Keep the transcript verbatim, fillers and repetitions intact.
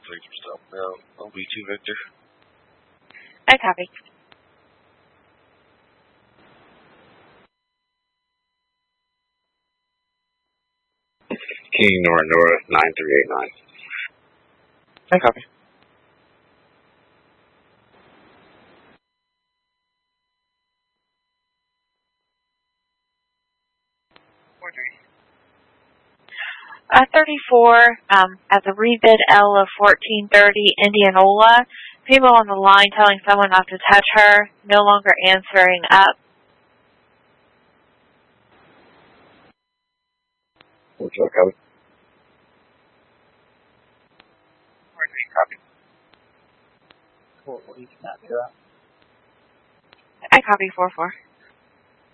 three for stop now. I'll be two Victor. I copy. King North North nine three eight nine. I copy. Uh, thirty-four, um, at the rebid L of fourteen thirty Indianola. People on the line telling someone not to touch her, no longer answering up. What's that, copy? Copy. Cool. Well, you cannot do that. I copy four four.